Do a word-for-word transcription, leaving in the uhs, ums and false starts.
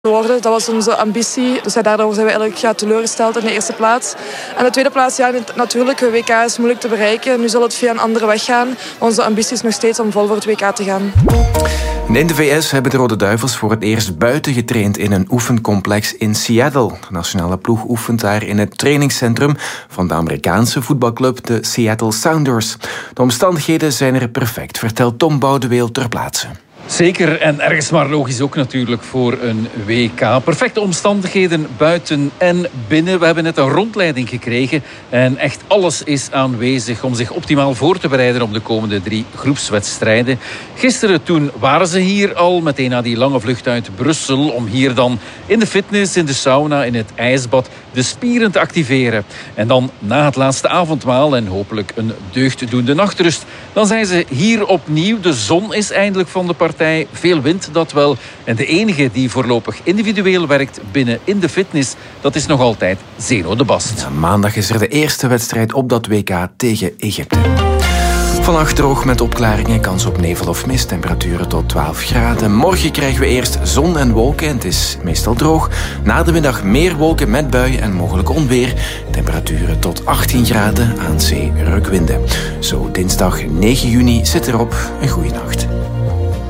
worden. Dat was onze ambitie. Dus ja, daardoor zijn we eigenlijk ja, teleurgesteld in de eerste plaats. En de tweede plaats, ja, natuurlijk, de W K is moeilijk te bereiken. Nu zal het via een andere weg gaan. Maar onze ambitie is nog steeds om vol voor het W K te gaan. In de V S hebben de Rode Duivels voor het eerst buiten getraind in een oefencomplex in Seattle. De nationale ploeg oefent daar in het trainingscentrum van de Amerikaanse voetbalclub de Seattle Sounders. De omstandigheden zijn er perfect, vertelt Tom Boudeweel ter plaatse. Zeker, en ergens maar logisch ook natuurlijk voor een W K. Perfecte omstandigheden buiten en binnen. We hebben net een rondleiding gekregen en echt alles is aanwezig om zich optimaal voor te bereiden op de komende drie groepswedstrijden. Gisteren toen waren ze hier al, meteen na die lange vlucht uit Brussel, om hier dan in de fitness, in de sauna, in het ijsbad de spieren te activeren. En dan na het laatste avondmaal en hopelijk een deugddoende nachtrust, dan zijn ze hier opnieuw. De zon is eindelijk van de partij. Veel wind, dat wel. En de enige die voorlopig individueel werkt binnen in de fitness, dat is nog altijd Zeno de Bast. Ja, maandag is er de eerste wedstrijd op dat W K tegen Egypte. Vannacht droog met opklaringen, kans op nevel of mist, temperaturen tot twaalf graden. Morgen krijgen we eerst zon en wolken en het is meestal droog. Na de middag meer wolken met buien en mogelijk onweer. Temperaturen tot achttien graden, aan zee rukwinden. Zo dinsdag negen juni zit erop. Een goeie nacht.